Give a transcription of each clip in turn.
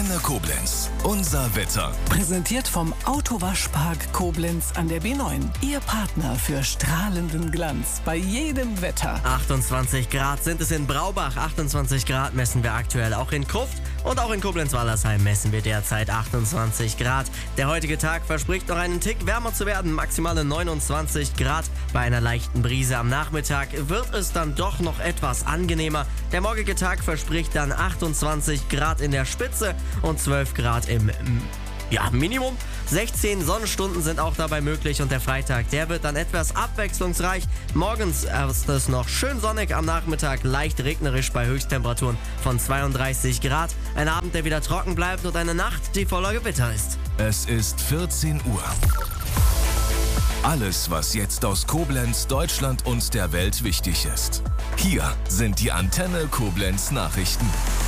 Antenne Koblenz. Unser Wetter. Präsentiert vom Autowaschpark Koblenz an der B9. Ihr Partner für strahlenden Glanz bei jedem Wetter. 28 Grad sind es in Braubach. 28 Grad messen wir aktuell auch in Kruft. Und auch in Koblenz-Wallersheim messen wir derzeit 28 Grad. Der heutige Tag verspricht noch einen Tick wärmer zu werden. Maximale 29 Grad. Bei einer leichten Brise am Nachmittag wird es dann doch noch etwas angenehmer. Der morgige Tag verspricht dann 28 Grad in der Spitze und 12 Grad im Minimum. 16 Sonnenstunden sind auch dabei möglich und der Freitag, der wird dann etwas abwechslungsreich. Morgens ist es noch schön sonnig, am Nachmittag leicht regnerisch bei Höchsttemperaturen von 32 Grad. Ein Abend, der wieder trocken bleibt und eine Nacht, die voller Gewitter ist. Es ist 14 Uhr. Alles, was jetzt aus Koblenz, Deutschland und der Welt wichtig ist. Hier sind die Antenne Koblenz Nachrichten.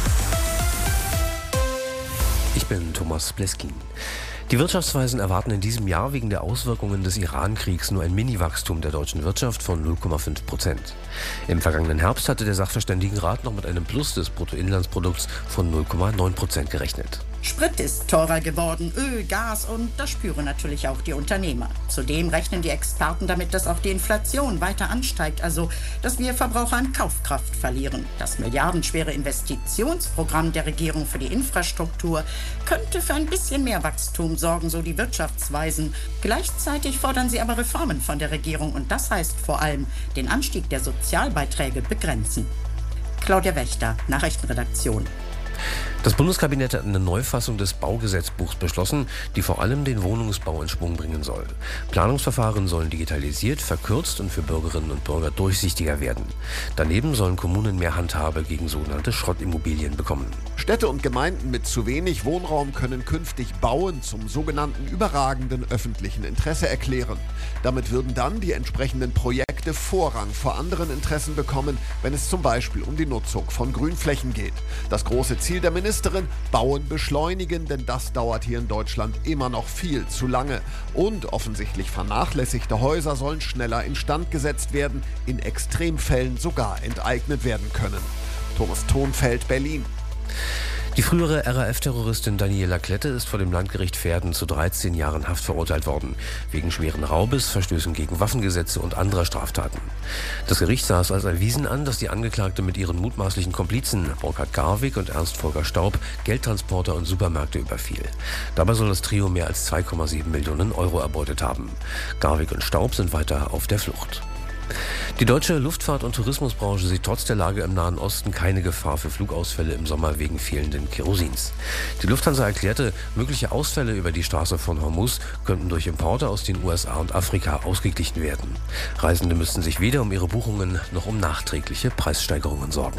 Ich bin Thomas Bleskin. Die Wirtschaftsweisen erwarten in diesem Jahr wegen der Auswirkungen des Iran-Kriegs nur ein Mini-Wachstum der deutschen Wirtschaft von 0,5%. Im vergangenen Herbst hatte der Sachverständigenrat noch mit einem Plus des Bruttoinlandsprodukts von 0,9% gerechnet. Sprit ist teurer geworden, Öl, Gas und das spüren natürlich auch die Unternehmer. Zudem rechnen die Experten damit, dass auch die Inflation weiter ansteigt, also dass wir Verbraucher an Kaufkraft verlieren. Das milliardenschwere Investitionsprogramm der Regierung für die Infrastruktur könnte für ein bisschen mehr Wachstum sorgen, so die Wirtschaftsweisen. Gleichzeitig fordern sie aber Reformen von der Regierung und das heißt vor allem den Anstieg der Sozialbeiträge begrenzen. Claudia Wächter, Nachrichtenredaktion. Das Bundeskabinett hat eine Neufassung des Baugesetzbuchs beschlossen, die vor allem den Wohnungsbau in Schwung bringen soll. Planungsverfahren sollen digitalisiert, verkürzt und für Bürgerinnen und Bürger durchsichtiger werden. Daneben sollen Kommunen mehr Handhabe gegen sogenannte Schrottimmobilien bekommen. Städte und Gemeinden mit zu wenig Wohnraum können künftig Bauen zum sogenannten überragenden öffentlichen Interesse erklären. Damit würden dann die entsprechenden Projekte Vorrang vor anderen Interessen bekommen, wenn es zum Beispiel um die Nutzung von Grünflächen geht. Das große Ziel der Ministerin: Bauen beschleunigen, denn das dauert hier in Deutschland immer noch viel zu lange. Und offensichtlich vernachlässigte Häuser sollen schneller instand gesetzt werden, in Extremfällen sogar enteignet werden können. Thomas Thonfeld, Berlin. Die frühere RAF-Terroristin Daniela Klette ist vor dem Landgericht Verden zu 13 Jahren Haft verurteilt worden, wegen schweren Raubes, Verstößen gegen Waffengesetze und anderer Straftaten. Das Gericht sah es als erwiesen an, dass die Angeklagte mit ihren mutmaßlichen Komplizen Burkhard Garwig und Ernst Volker Staub Geldtransporter und Supermärkte überfiel. Dabei soll das Trio mehr als 2,7 Millionen Euro erbeutet haben. Garwig und Staub sind weiter auf der Flucht. Die deutsche Luftfahrt- und Tourismusbranche sieht trotz der Lage im Nahen Osten keine Gefahr für Flugausfälle im Sommer wegen fehlenden Kerosins. Die Lufthansa erklärte, mögliche Ausfälle über die Straße von Hormuz könnten durch Importe aus den USA und Afrika ausgeglichen werden. Reisende müssten sich weder um ihre Buchungen noch um nachträgliche Preissteigerungen sorgen.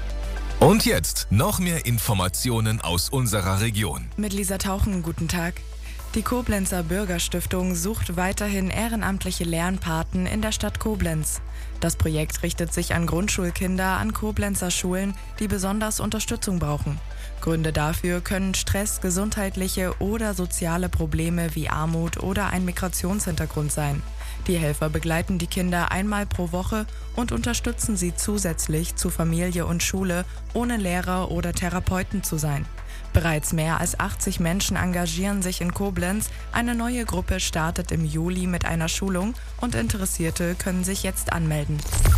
Und jetzt noch mehr Informationen aus unserer Region. Mit Lisa Tauchen, guten Tag. Die Koblenzer Bürgerstiftung sucht weiterhin ehrenamtliche Lernpaten in der Stadt Koblenz. Das Projekt richtet sich an Grundschulkinder an Koblenzer Schulen, die besonders Unterstützung brauchen. Gründe dafür können Stress, gesundheitliche oder soziale Probleme wie Armut oder ein Migrationshintergrund sein. Die Helfer begleiten die Kinder einmal pro Woche und unterstützen sie zusätzlich zu Familie und Schule, ohne Lehrer oder Therapeuten zu sein. Bereits mehr als 80 Menschen engagieren sich in Koblenz. Eine neue Gruppe startet im Juli mit einer Schulung und Interessierte können sich jetzt anmelden.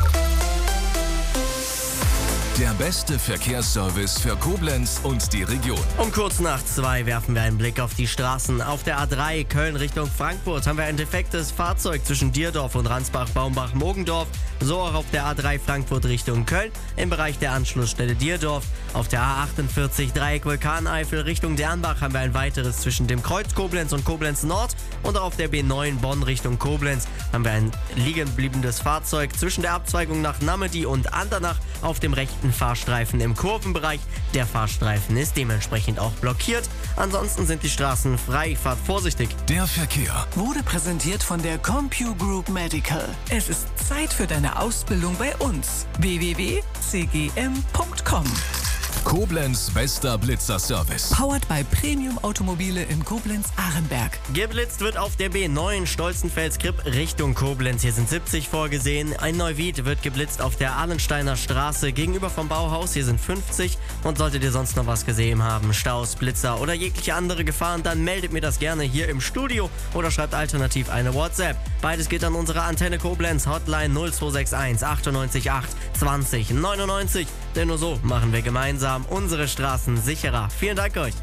Der beste Verkehrsservice für Koblenz und die Region. Um kurz nach 2 werfen wir einen Blick auf die Straßen. Auf der A3 Köln Richtung Frankfurt haben wir ein defektes Fahrzeug zwischen Dierdorf und Ransbach-Baumbach-Mogendorf. So auch auf der A3 Frankfurt Richtung Köln im Bereich der Anschlussstelle Dierdorf. Auf der A48 Dreieck Vulkaneifel Richtung Dernbach haben wir ein weiteres zwischen dem Kreuz Koblenz und Koblenz Nord. Und auch auf der B9 Bonn Richtung Koblenz haben wir ein liegen bliebendes Fahrzeug zwischen der Abzweigung nach Namedy und Andernach auf dem rechten Fahrstreifen im Kurvenbereich. Der Fahrstreifen ist dementsprechend auch blockiert. Ansonsten sind die Straßen frei, fahrt vorsichtig. Der Verkehr Wurde präsentiert von der CompuGroup Medical. Es ist Zeit für deine Ausbildung bei uns. www.cgm.com Koblenz bester Blitzerservice. Powered by Premium Automobile in Koblenz-Ahrenberg. Geblitzt wird auf der B9 Stolzenfels-Kripp Richtung Koblenz. Hier sind 70 vorgesehen. Ein Neuwied wird geblitzt auf der Ahlensteiner Straße gegenüber vom Bauhaus. Hier sind 50. Und solltet ihr sonst noch was gesehen haben, Staus, Blitzer oder jegliche andere Gefahren, dann meldet mir das gerne hier im Studio oder schreibt alternativ eine WhatsApp. Beides geht an unsere Antenne Koblenz Hotline 0261 98 8 20 99. Denn nur so machen wir gemeinsam unsere Straßen sicherer. Vielen Dank euch.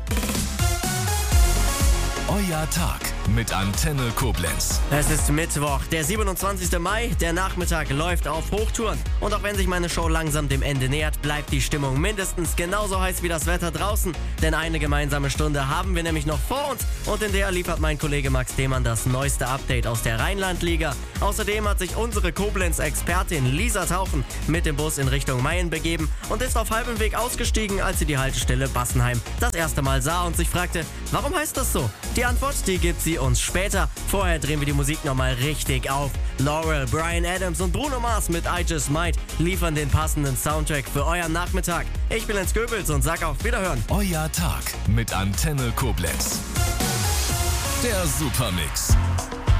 Euer Tag mit Antenne Koblenz. Es ist Mittwoch, der 27. Mai. Der Nachmittag läuft auf Hochtouren. Und auch wenn sich meine Show langsam dem Ende nähert, bleibt die Stimmung mindestens genauso heiß wie das Wetter draußen. Denn eine gemeinsame Stunde haben wir nämlich noch vor uns. Und in der liefert mein Kollege Max Demann das neueste Update aus der Rheinland-Liga. Außerdem hat sich unsere Koblenz-Expertin Lisa Tauchen mit dem Bus in Richtung Mayen begeben und ist auf halbem Weg ausgestiegen, als sie die Haltestelle Bassenheim das erste Mal sah und sich fragte, warum heißt das so? Die Antwort, die gibt sie uns später. Vorher drehen wir die Musik nochmal richtig auf. Laurel, Bryan Adams und Bruno Mars mit I Just Might liefern den passenden Soundtrack für euren Nachmittag. Ich bin Lenz Göbels und sag auf Wiederhören. Euer Tag mit Antenne Koblenz. Der Supermix.